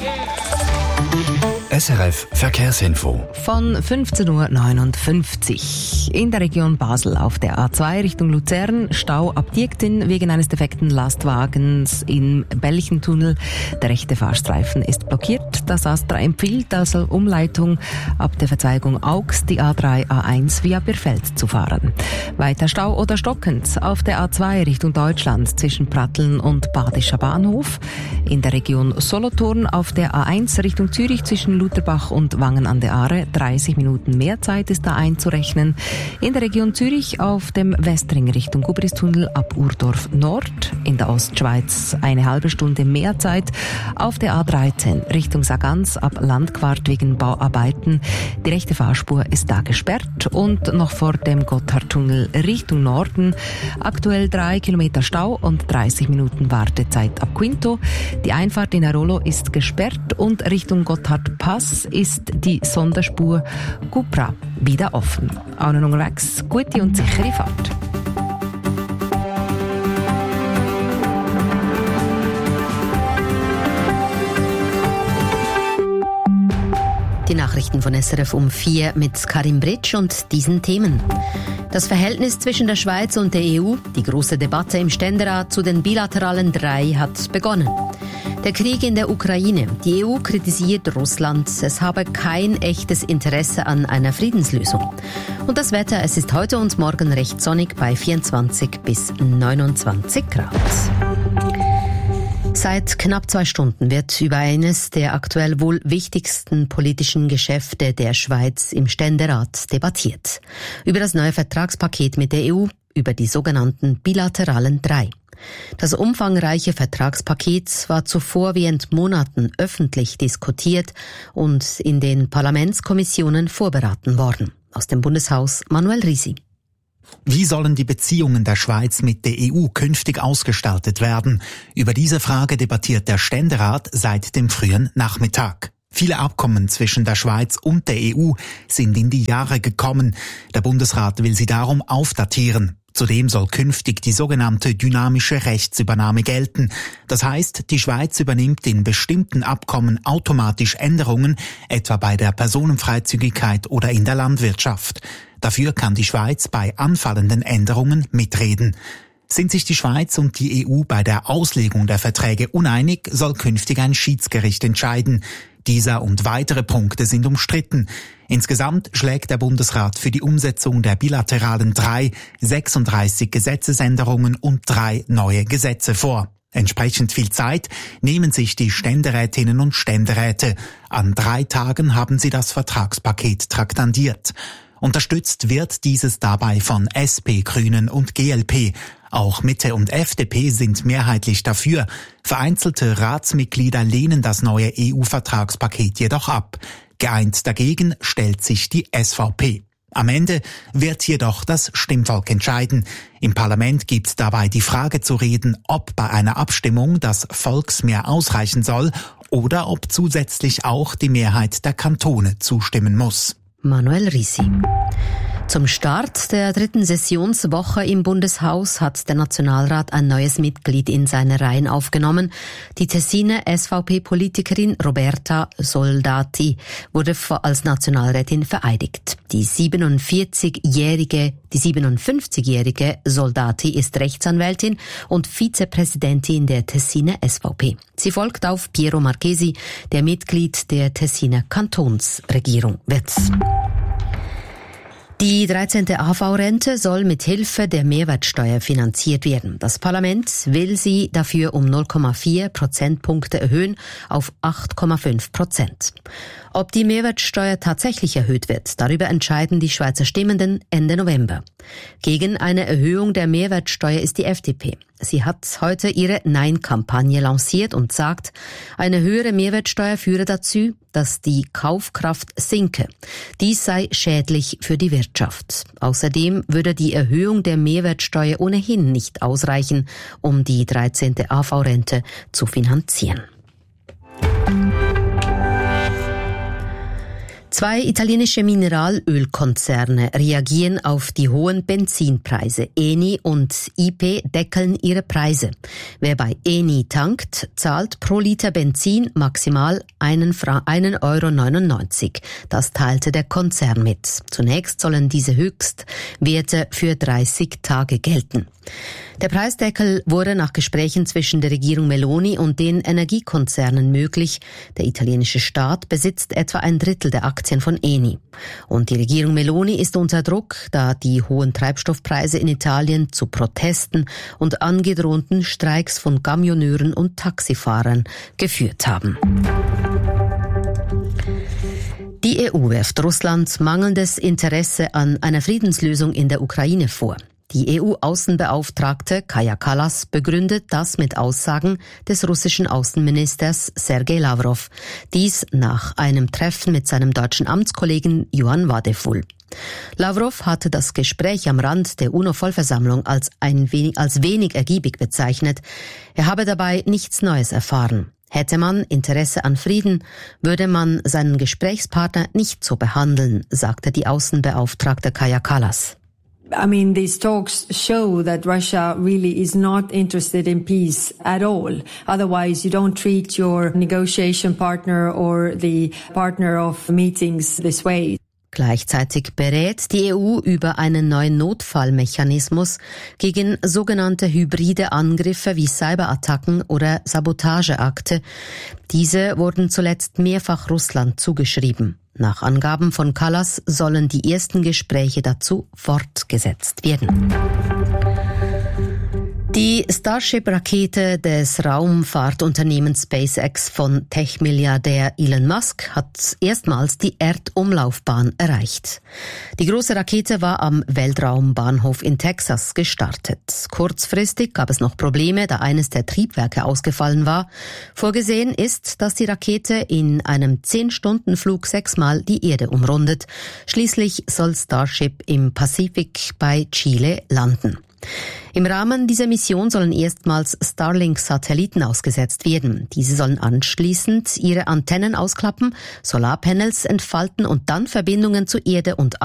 SRF Verkehrsinfo. Von 15.59 Uhr. In der Region Basel auf der A2 Richtung Luzern Stau ab Diektin wegen eines defekten Lastwagens im Belchentunnel. Der rechte Fahrstreifen ist blockiert. Das AStA empfiehlt also Umleitung ab der Verzweigung Augs die A3/A1 via Birfeld zu fahren. Weiter Stau oder stockend auf der A2 Richtung Deutschland zwischen Pratteln und Badischer Bahnhof. In der Region Solothurn auf der A1 Richtung Zürich zwischen Lutherbach und Wangen an der Aare 30 Minuten mehr Zeit ist da einzurechnen. In der Region Zürich auf dem Westring Richtung Gubristunnel ab Urdorf Nord. In der Ostschweiz eine halbe Stunde mehr Zeit. Auf der A13 Richtung Sagans ab Landquart wegen Bauarbeiten. Die rechte Fahrspur ist da gesperrt und noch vor dem Gotthardtunnel Richtung Norden. Aktuell 3 Kilometer Stau und 30 Minuten Wartezeit ab Quinto. Die Einfahrt in Arolo ist gesperrt und Richtung Gotthardpass ist die Sonderspur Cupra wieder offen. Allen unterwegs gute und sichere Fahrt. Die Nachrichten von SRF um 4 mit Karim Britsch und diesen Themen. Das Verhältnis zwischen der Schweiz und der EU, die große Debatte im Ständerat zu den bilateralen 3 hat begonnen. Der Krieg in der Ukraine. Die EU kritisiert Russland, es habe kein echtes Interesse an einer Friedenslösung. Und das Wetter, es ist heute und morgen recht sonnig bei 24 bis 29 Grad. Seit knapp 2 Stunden wird über eines der aktuell wohl wichtigsten politischen Geschäfte der Schweiz im Ständerat debattiert. Über das neue Vertragspaket mit der EU, über die sogenannten bilateralen 3. Das umfangreiche Vertragspaket war zuvor während Monaten öffentlich diskutiert und in den Parlamentskommissionen vorberaten worden. Aus dem Bundeshaus Manuel Risi. Wie sollen die Beziehungen der Schweiz mit der EU künftig ausgestaltet werden? Über diese Frage debattiert der Ständerat seit dem frühen Nachmittag. Viele Abkommen zwischen der Schweiz und der EU sind in die Jahre gekommen. Der Bundesrat will sie darum aufdatieren. Zudem soll künftig die sogenannte dynamische Rechtsübernahme gelten. Das heißt, die Schweiz übernimmt in bestimmten Abkommen automatisch Änderungen, etwa bei der Personenfreizügigkeit oder in der Landwirtschaft. Dafür kann die Schweiz bei anfallenden Änderungen mitreden. Sind sich die Schweiz und die EU bei der Auslegung der Verträge uneinig, soll künftig ein Schiedsgericht entscheiden. Dieser und weitere Punkte sind umstritten. Insgesamt schlägt der Bundesrat für die Umsetzung der bilateralen 3 36 Gesetzesänderungen und 3 neue Gesetze vor. Entsprechend viel Zeit nehmen sich die Ständerätinnen und Ständeräte. An 3 Tagen haben sie das Vertragspaket traktandiert. Unterstützt wird dieses dabei von SP, Grünen und GLP. Auch Mitte und FDP sind mehrheitlich dafür. Vereinzelte Ratsmitglieder lehnen das neue EU-Vertragspaket jedoch ab. Geeint dagegen stellt sich die SVP. Am Ende wird jedoch das Stimmvolk entscheiden. Im Parlament gibt dabei die Frage zu reden, ob bei einer Abstimmung das Volksmehr ausreichen soll oder ob zusätzlich auch die Mehrheit der Kantone zustimmen muss. Manuel Risi. Zum Start der 3. Sessionswoche im Bundeshaus hat der Nationalrat ein neues Mitglied in seine Reihen aufgenommen. Die Tessiner SVP-Politikerin Roberta Soldati wurde als Nationalrätin vereidigt. Die 57-jährige Soldati ist Rechtsanwältin und Vizepräsidentin der Tessiner SVP. Sie folgt auf Piero Marchesi, der Mitglied der Tessiner Kantonsregierung wird. Die 13. AV-Rente soll mit Hilfe der Mehrwertsteuer finanziert werden. Das Parlament will sie dafür um 0,4 Prozentpunkte erhöhen auf 8,5%. Ob die Mehrwertsteuer tatsächlich erhöht wird, darüber entscheiden die Schweizer Stimmenden Ende November. Gegen eine Erhöhung der Mehrwertsteuer ist die FDP. Sie hat heute ihre Nein-Kampagne lanciert und sagt, eine höhere Mehrwertsteuer führe dazu, dass die Kaufkraft sinke. Dies sei schädlich für die Wirtschaft. Außerdem würde die Erhöhung der Mehrwertsteuer ohnehin nicht ausreichen, um die 13. AV-Rente zu finanzieren. 2 italienische Mineralölkonzerne reagieren auf die hohen Benzinpreise. Eni und IP deckeln ihre Preise. Wer bei Eni tankt, zahlt pro Liter Benzin maximal 1,99 €. Das teilte der Konzern mit. Zunächst sollen diese Höchstwerte für 30 Tage gelten. Der Preisdeckel wurde nach Gesprächen zwischen der Regierung Meloni und den Energiekonzernen möglich. Der italienische Staat besitzt etwa 1/3 der Aktien von Eni. Und die Regierung Meloni ist unter Druck, da die hohen Treibstoffpreise in Italien zu Protesten und angedrohten Streiks von Kamioneuren und Taxifahrern geführt haben. Die EU wirft Russland mangelndes Interesse an einer Friedenslösung in der Ukraine vor. Die EU-Außenbeauftragte Kaja Kallas begründet das mit Aussagen des russischen Außenministers Sergei Lavrov. Dies nach einem Treffen mit seinem deutschen Amtskollegen Johann Wadefull. Lavrov hatte das Gespräch am Rand der UNO-Vollversammlung als wenig ergiebig bezeichnet. Er habe dabei nichts Neues erfahren. Hätte man Interesse an Frieden, würde man seinen Gesprächspartner nicht so behandeln, sagte die Außenbeauftragte Kaja Kallas. I mean, these talks show that Russia really is not interested in peace at all. Otherwise, you don't treat your negotiation partner or the partner of meetings this way. Gleichzeitig berät die EU über einen neuen Notfallmechanismus gegen sogenannte hybride Angriffe wie Cyberattacken oder Sabotageakte. Diese wurden zuletzt mehrfach Russland zugeschrieben. Nach Angaben von Kallas sollen die ersten Gespräche dazu fortgesetzt werden. Die Starship-Rakete des Raumfahrtunternehmens SpaceX von Tech-Milliardär Elon Musk hat erstmals die Erdumlaufbahn erreicht. Die große Rakete war am Weltraumbahnhof in Texas gestartet. Kurzfristig gab es noch Probleme, da eines der Triebwerke ausgefallen war. Vorgesehen ist, dass die Rakete in einem 10-Stunden-Flug 6-mal die Erde umrundet. Schließlich soll Starship im Pazifik bei Chile landen. Im Rahmen dieser Mission sollen erstmals Starlink-Satelliten ausgesetzt werden. Diese sollen anschließend ihre Antennen ausklappen, Solarpanels entfalten und dann Verbindungen zu Erde und